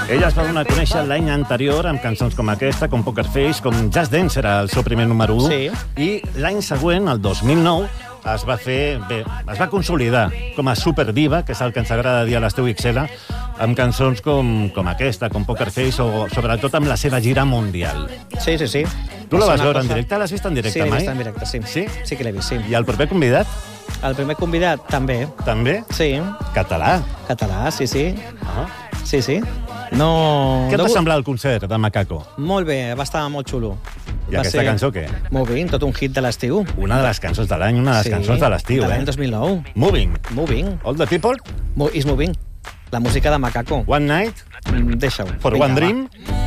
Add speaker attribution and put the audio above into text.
Speaker 1: Ella es va donar a conèixer l'any anterior amb cançons com aquesta, com Poker Face, com Just Dance era el seu primer número 1.
Speaker 2: Sí.
Speaker 1: I l'any següent, el 2009, es va consolidar com a superdiva, que és el que ens agrada dir a l'Esteu XL, amb cançons com aquesta, com Poker Face, o sobretot amb la seva gira mundial.
Speaker 2: Sí, sí, sí.
Speaker 1: Tu la vas veure en directe? L'has vist en directe mai?
Speaker 2: Sí, l'he vist en directe, sí.
Speaker 1: Sí?
Speaker 2: Sí que l'he vist, sí.
Speaker 1: I el proper convidat?
Speaker 2: El primer convidat, també.
Speaker 1: També?
Speaker 2: Sí.
Speaker 1: Català?
Speaker 2: Català, sí, sí.
Speaker 1: Ah.
Speaker 2: Sí, sí. No...
Speaker 1: Què et va semblar el concert de Macaco?
Speaker 2: Molt bé, va estar molt xulo.
Speaker 1: I aquesta cançó què?
Speaker 2: Moving, tot un hit de l'estiu.
Speaker 1: Una de les cançons de l'any, una de les cançons de l'estiu,
Speaker 2: de l'any 2009.
Speaker 1: Moving.
Speaker 2: Moving.
Speaker 1: All the people?
Speaker 2: Is Moving. La música de Macaco.
Speaker 1: One night?
Speaker 2: Deixa-ho.
Speaker 1: For
Speaker 2: Vinga,
Speaker 1: one dream?
Speaker 2: Va.